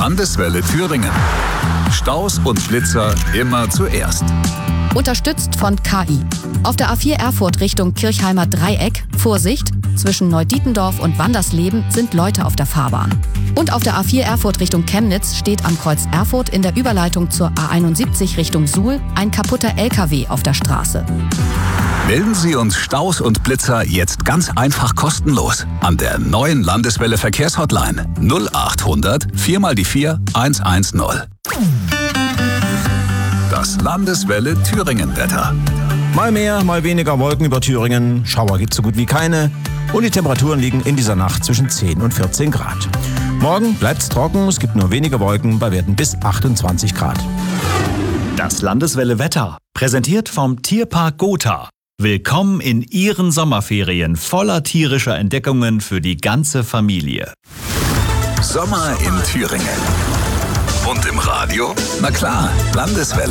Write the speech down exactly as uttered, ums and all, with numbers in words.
Landeswelle Thüringen. Staus und Blitzer immer zuerst. Unterstützt von K I. Auf der A vier Erfurt Richtung Kirchheimer Dreieck, Vorsicht, zwischen Neudietendorf und Wandersleben sind Leute auf der Fahrbahn. Und auf der A vier Erfurt Richtung Chemnitz steht am Kreuz Erfurt in der Überleitung zur A einundsiebzig Richtung Suhl ein kaputter L K W auf der Straße. Melden Sie uns Staus und Blitzer jetzt ganz einfach kostenlos an der neuen Landeswelle Verkehrshotline null achthundert vier mal die vier eins eins null. Das Landeswelle Thüringen-Wetter. Mal mehr, mal weniger Wolken über Thüringen. Schauer gibt es so gut wie keine. Und die Temperaturen liegen in dieser Nacht zwischen zehn und vierzehn Grad. Morgen bleibt es trocken, es gibt nur wenige Wolken bei Werten bis achtundzwanzig Grad. Das Landeswelle Wetter, präsentiert vom Tierpark Gotha. Willkommen in Ihren Sommerferien voller tierischer Entdeckungen für die ganze Familie. Sommer in Thüringen. Und im Radio? Na klar, Landeswelle.